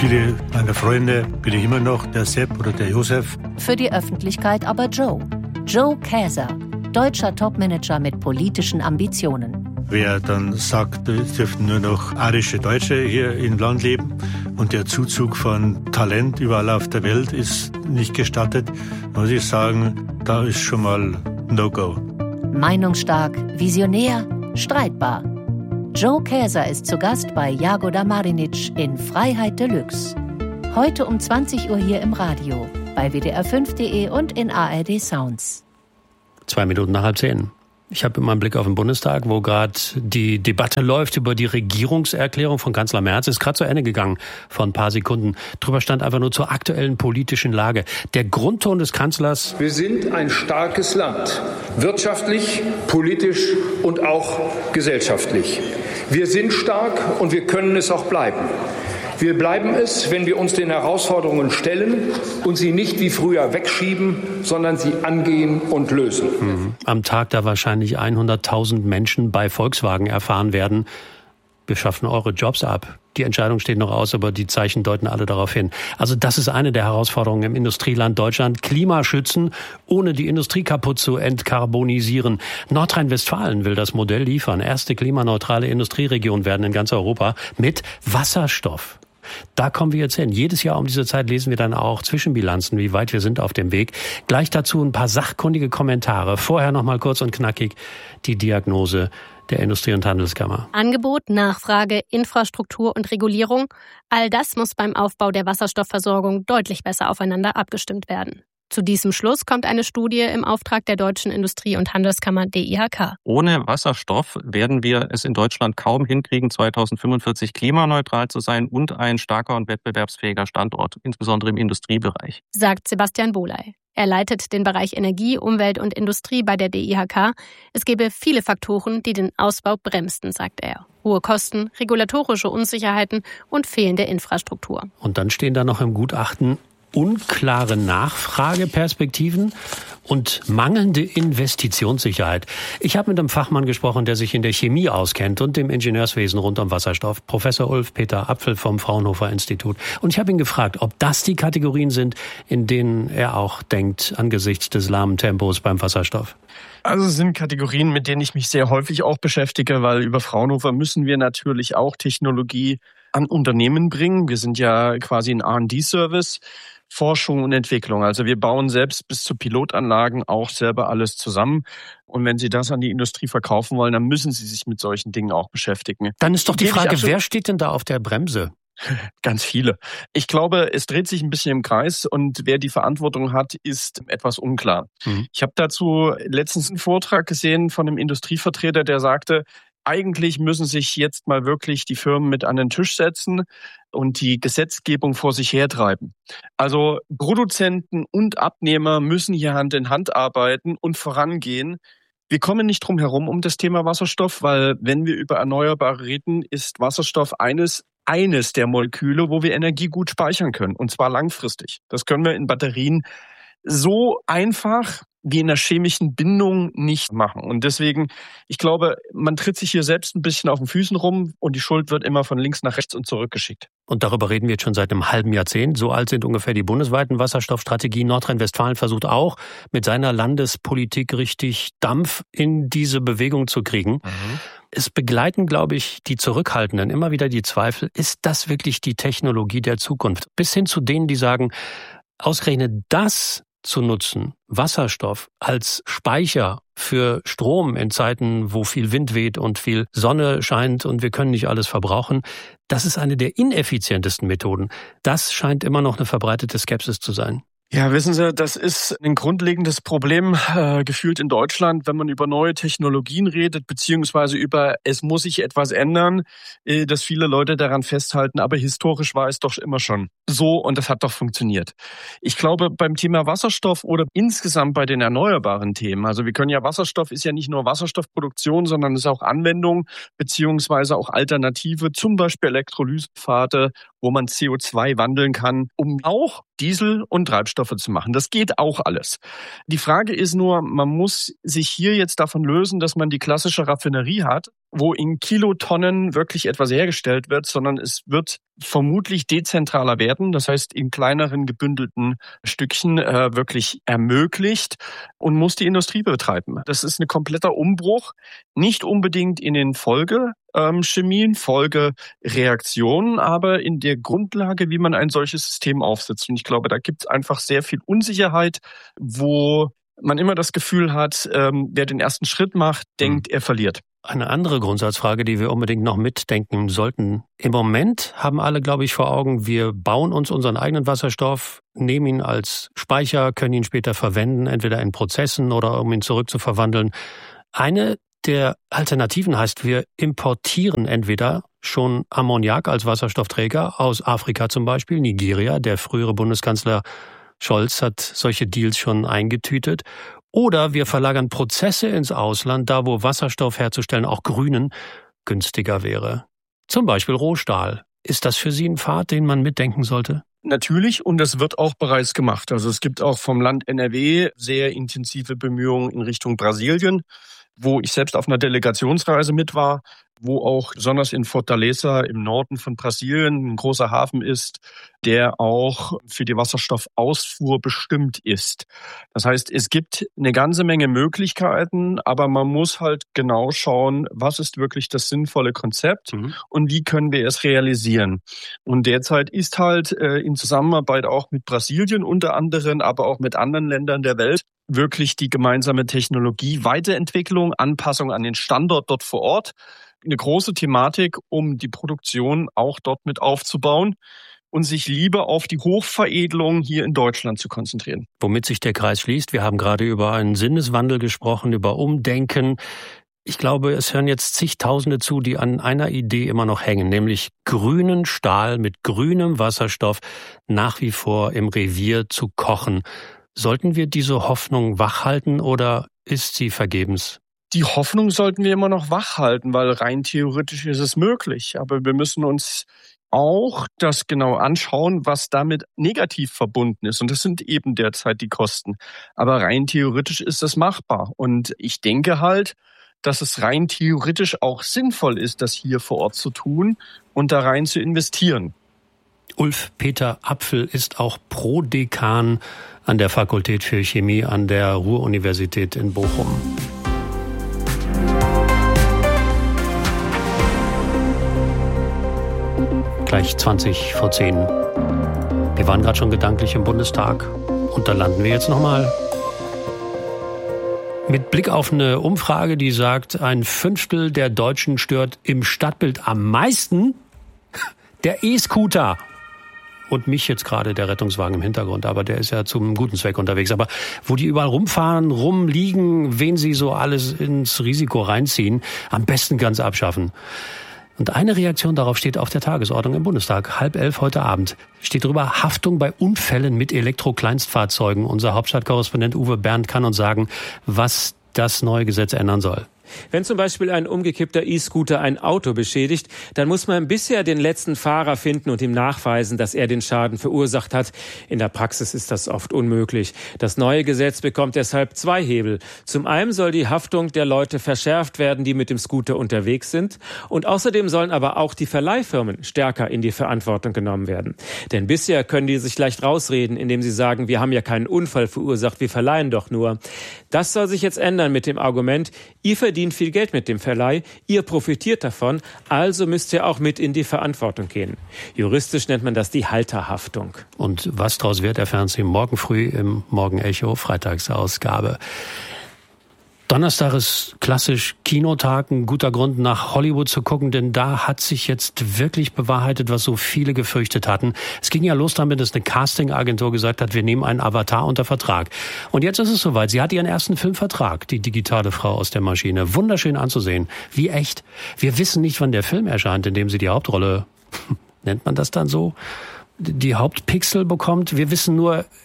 viele meiner Freunde bin ich immer noch der Sepp oder der Josef. Für die Öffentlichkeit aber Joe. Joe Käser, deutscher Topmanager mit politischen Ambitionen. Wer dann sagt, es dürften nur noch arische Deutsche hier im Land leben und der Zuzug von Talent überall auf der Welt ist nicht gestattet, muss ich sagen, da ist schon mal No-Go. Meinungsstark, visionär, streitbar. Joe Käser ist zu Gast bei Jagoda Marinic in Freiheit Deluxe. Heute um 20 Uhr hier im Radio, bei wdr5.de und in ARD Sounds. 2 Minuten nach 9:30. Ich habe immer einen Blick auf den Bundestag, wo gerade die Debatte läuft über die Regierungserklärung von Kanzler Merz. Ist gerade zu Ende gegangen vor ein paar Sekunden. Drüber stand einfach nur zur aktuellen politischen Lage. Der Grundton des Kanzlers: Wir sind ein starkes Land, wirtschaftlich, politisch und auch gesellschaftlich. Wir sind stark und wir können es auch bleiben. Wir bleiben es, wenn wir uns den Herausforderungen stellen und sie nicht wie früher wegschieben, sondern sie angehen und lösen. Am Tag, da wahrscheinlich 100.000 Menschen bei Volkswagen erfahren werden, wir schaffen eure Jobs ab. Die Entscheidung steht noch aus, aber die Zeichen deuten alle darauf hin. Also das ist eine der Herausforderungen im Industrieland Deutschland. Klima schützen, ohne die Industrie kaputt zu entkarbonisieren. Nordrhein-Westfalen will das Modell liefern. Erste klimaneutrale Industrieregion werden in ganz Europa mit Wasserstoff. Da kommen wir jetzt hin. Jedes Jahr um diese Zeit lesen wir dann auch Zwischenbilanzen, wie weit wir sind auf dem Weg. Gleich dazu ein paar sachkundige Kommentare. Vorher noch mal kurz und knackig die Diagnose der Industrie- und Handelskammer. Angebot, Nachfrage, Infrastruktur und Regulierung, all das muss beim Aufbau der Wasserstoffversorgung deutlich besser aufeinander abgestimmt werden. Zu diesem Schluss kommt eine Studie im Auftrag der Deutschen Industrie- und Handelskammer DIHK. Ohne Wasserstoff werden wir es in Deutschland kaum hinkriegen, 2045 klimaneutral zu sein und ein starker und wettbewerbsfähiger Standort, insbesondere im Industriebereich, sagt Sebastian Bohley. Er leitet den Bereich Energie, Umwelt und Industrie bei der DIHK. Es gebe viele Faktoren, die den Ausbau bremsten, sagt er. Hohe Kosten, regulatorische Unsicherheiten und fehlende Infrastruktur. Und dann stehen da noch im Gutachten unklare Nachfrageperspektiven und mangelnde Investitionssicherheit. Ich habe mit einem Fachmann gesprochen, der sich in der Chemie auskennt und dem Ingenieurswesen rund um Wasserstoff, Professor Ulf-Peter Apfel vom Fraunhofer Institut. Und ich habe ihn gefragt, ob das die Kategorien sind, in denen er auch denkt, angesichts des lahmen Tempos beim Wasserstoff. Also es sind Kategorien, mit denen ich mich sehr häufig auch beschäftige, weil über Fraunhofer müssen wir natürlich auch Technologie an Unternehmen bringen. Wir sind ja quasi ein R&D-Service. Forschung und Entwicklung. Also wir bauen selbst bis zu Pilotanlagen auch selber alles zusammen. Und wenn Sie das an die Industrie verkaufen wollen, dann müssen Sie sich mit solchen Dingen auch beschäftigen. Dann ist doch die Frage, wer steht denn da auf der Bremse? Ganz viele. Ich glaube, es dreht sich ein bisschen im Kreis und wer die Verantwortung hat, ist etwas unklar. Ich habe dazu letztens einen Vortrag gesehen von einem Industrievertreter, der sagte, eigentlich müssen sich jetzt mal wirklich die Firmen mit an den Tisch setzen und die Gesetzgebung vor sich hertreiben. Also Produzenten und Abnehmer müssen hier Hand in Hand arbeiten und vorangehen. Wir kommen nicht drum herum um das Thema Wasserstoff, weil wenn wir über Erneuerbare reden, ist Wasserstoff eines der Moleküle, wo wir Energie gut speichern können, und zwar langfristig. Das können wir in Batterien so einfach wie in der chemischen Bindung nicht machen. Und deswegen, ich glaube, man tritt sich hier selbst ein bisschen auf den Füßen rum und die Schuld wird immer von links nach rechts und zurückgeschickt. Und darüber reden wir jetzt schon seit einem halben Jahrzehnt. So alt sind ungefähr die bundesweiten Wasserstoffstrategien. Nordrhein-Westfalen versucht auch, mit seiner Landespolitik richtig Dampf in diese Bewegung zu kriegen. Es begleiten, glaube ich, die Zurückhaltenden immer wieder die Zweifel, ist das wirklich die Technologie der Zukunft? Bis hin zu denen, die sagen, ausgerechnet das zu nutzen, Wasserstoff als Speicher für Strom in Zeiten, wo viel Wind weht und viel Sonne scheint und wir können nicht alles verbrauchen, das ist eine der ineffizientesten Methoden. Das scheint immer noch eine verbreitete Skepsis zu sein. Ja, wissen Sie, das ist ein grundlegendes Problem gefühlt in Deutschland, wenn man über neue Technologien redet, beziehungsweise über es muss sich etwas ändern, dass viele Leute daran festhalten, aber historisch war es doch immer schon so und das hat doch funktioniert. Ich glaube, beim Thema Wasserstoff oder insgesamt bei den erneuerbaren Themen, also wir können ja, Wasserstoff ist ja nicht nur Wasserstoffproduktion, sondern es ist auch Anwendung, beziehungsweise auch Alternative, zum Beispiel Elektrolysepfade, wo man CO2 wandeln kann, um auch Diesel und Treibstoffe zu machen. Das geht auch alles. Die Frage ist nur, man muss sich hier jetzt davon lösen, dass man die klassische Raffinerie hat wo in Kilotonnen wirklich etwas hergestellt wird, sondern es wird vermutlich dezentraler werden, das heißt in kleineren gebündelten Stückchen wirklich ermöglicht und muss die Industrie betreiben. Das ist ein kompletter Umbruch, nicht unbedingt in den Folgechemien, Folgereaktionen, aber in der Grundlage, wie man ein solches System aufsetzt. Und ich glaube, da gibt es einfach sehr viel Unsicherheit, wo man immer das Gefühl hat, wer den ersten Schritt macht, denkt, er verliert. Eine andere Grundsatzfrage, die wir unbedingt noch mitdenken sollten. Im Moment haben alle, glaube ich, vor Augen, wir bauen uns unseren eigenen Wasserstoff, nehmen ihn als Speicher, können ihn später verwenden, entweder in Prozessen oder um ihn zurückzuverwandeln. Eine der Alternativen heißt, wir importieren entweder schon Ammoniak als Wasserstoffträger aus Afrika zum Beispiel, Nigeria, der frühere Bundeskanzler Scholz hat solche Deals schon eingetütet. Oder wir verlagern Prozesse ins Ausland, da wo Wasserstoff herzustellen, auch grünen, günstiger wäre. Zum Beispiel Rohstahl. Ist das für Sie ein Pfad, den man mitdenken sollte? Natürlich, und das wird auch bereits gemacht. Also es gibt auch vom Land NRW sehr intensive Bemühungen in Richtung Brasilien, wo ich selbst auf einer Delegationsreise mit war, wo auch besonders in Fortaleza im Norden von Brasilien ein großer Hafen ist, der auch für die Wasserstoffausfuhr bestimmt ist. Das heißt, es gibt eine ganze Menge Möglichkeiten, aber man muss halt genau schauen, was ist wirklich das sinnvolle Konzept und wie können wir es realisieren. Und derzeit ist halt in Zusammenarbeit auch mit Brasilien unter anderem, aber auch mit anderen Ländern der Welt, wirklich die gemeinsame Technologie, Weiterentwicklung, Anpassung an den Standort dort vor Ort, eine große Thematik, um die Produktion auch dort mit aufzubauen und sich lieber auf die Hochveredelung hier in Deutschland zu konzentrieren. Womit sich der Kreis schließt, wir haben gerade über einen Sinneswandel gesprochen, über Umdenken. Ich glaube, es hören jetzt zigtausende zu, die an einer Idee immer noch hängen, nämlich grünen Stahl mit grünem Wasserstoff nach wie vor im Revier zu kochen. Sollten wir diese Hoffnung wachhalten oder ist sie vergebens? Die Hoffnung sollten wir immer noch wachhalten, weil rein theoretisch ist es möglich. Aber wir müssen uns auch das genau anschauen, was damit negativ verbunden ist. Und das sind eben derzeit die Kosten. Aber rein theoretisch ist das machbar. Und ich denke halt, dass es rein theoretisch auch sinnvoll ist, das hier vor Ort zu tun und da rein zu investieren. Ulf-Peter Apfel ist auch Prodekan an der Fakultät für Chemie an der Ruhr-Universität in Bochum. Gleich 20 vor 10. Wir waren gerade schon gedanklich im Bundestag und da landen wir jetzt nochmal. Mit Blick auf eine Umfrage, die sagt, 1/5 der Deutschen stört im Stadtbild am meisten der E-Scooter. Und mich jetzt gerade der Rettungswagen im Hintergrund, aber der ist ja zum guten Zweck unterwegs. Aber wo die überall rumfahren, rumliegen, wen sie so alles ins Risiko reinziehen, am besten ganz abschaffen. Und eine Reaktion darauf steht auf der Tagesordnung im Bundestag. 10:30 heute Abend steht drüber Haftung bei Unfällen mit Elektro-Kleinstfahrzeugen. Unser Hauptstadtkorrespondent Uwe Bernd kann uns sagen, was das neue Gesetz ändern soll. Wenn zum Beispiel ein umgekippter E-Scooter ein Auto beschädigt, dann muss man bisher den letzten Fahrer finden und ihm nachweisen, dass er den Schaden verursacht hat. In der Praxis ist das oft unmöglich. Das neue Gesetz bekommt deshalb 2 Hebel. Zum einen soll die Haftung der Leute verschärft werden, die mit dem Scooter unterwegs sind. Und außerdem sollen aber auch die Verleihfirmen stärker in die Verantwortung genommen werden. Denn bisher können die sich leicht rausreden, indem sie sagen, wir haben ja keinen Unfall verursacht, wir verleihen doch nur. Das soll sich jetzt ändern mit dem Argument, ihr verdient viel Geld mit dem Verleih, ihr profitiert davon, also müsst ihr auch mit in die Verantwortung gehen. Juristisch nennt man das die Halterhaftung. Und was daraus wird, erfahren Sie morgen früh im Morgen-Echo, Freitagsausgabe. Donnerstag ist klassisch Kinotag, ein guter Grund nach Hollywood zu gucken, denn da hat sich jetzt wirklich bewahrheitet, was so viele gefürchtet hatten. Es ging ja los damit, dass eine Casting-Agentur gesagt hat, wir nehmen einen Avatar unter Vertrag. Und jetzt ist es soweit. Sie hat ihren ersten Filmvertrag, die digitale Frau aus der Maschine. Wunderschön anzusehen. Wie echt. Wir wissen nicht, wann der Film erscheint, in dem sie die Hauptrolle, nennt man das dann so, die Hauptpixel bekommt. Wir wissen nur,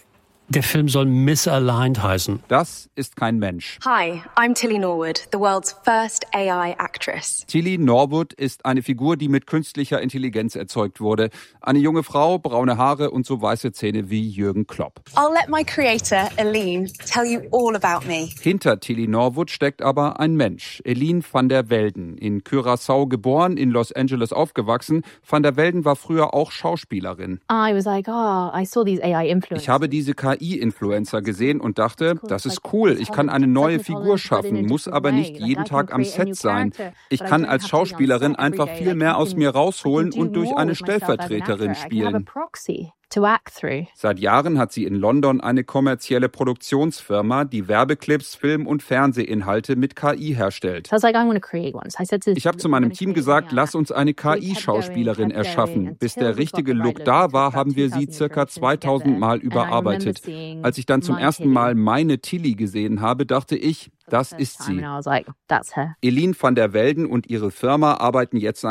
Der Film soll Misaligned heißen. Das ist kein Mensch. Hi, I'm Tilly Norwood, the world's first AI actress. Tilly Norwood ist eine Figur, die mit künstlicher Intelligenz erzeugt wurde. Eine junge Frau, braune Haare und so weiße Zähne wie Jürgen Klopp. I'll let my creator, Eline, tell you all about me. Hinter Tilly Norwood steckt aber ein Mensch, Eline van der Velden. In Curaçao geboren, in Los Angeles aufgewachsen. Van der Velden war früher auch Schauspielerin. Ich habe diese KI-Influencer gesehen und dachte, das ist cool, ich kann eine neue Figur schaffen, muss aber nicht jeden Tag am Set sein. Ich kann als Schauspielerin einfach viel mehr aus mir rausholen und durch eine Stellvertreterin spielen. Seit Jahren hat sie in London eine kommerzielle Produktionsfirma, die Werbeclips, Film- und Fernsehinhalte mit KI herstellt. Ich habe zu meinem Team gesagt, lass uns eine KI-Schauspielerin erschaffen. Bis der richtige Look da war, haben wir sie ca. 2000 Mal überarbeitet. Als ich dann zum ersten Mal meine Tilly gesehen habe, dachte ich, das ist sie. Eline van der Velden und ihre Firma arbeiten jetzt